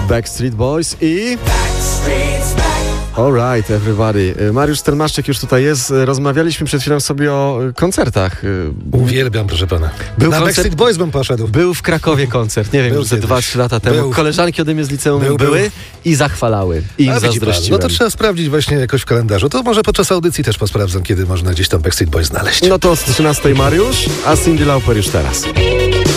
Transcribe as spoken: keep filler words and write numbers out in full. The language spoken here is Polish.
Backstreet Boys i... Alright, everybody. Mariusz Stelmaszczyk już tutaj jest. Rozmawialiśmy przed chwilą sobie o koncertach. Uwielbiam, proszę pana. Był Na koncert... Backstreet Boys bym poszedł. Był w Krakowie koncert, nie wiem, Był ze kiedyś. dwa trzy lata temu. Był. Koleżanki ode mnie z liceum Był, były był. i zachwalały. I im A, widzi pan, zazdrościłem. no to trzeba sprawdzić właśnie jakoś w kalendarzu. To może podczas audycji też posprawdzam, kiedy można gdzieś tam Backstreet Boys znaleźć. No to z trzynastej Mariusz, a Cyndi Lauper już teraz.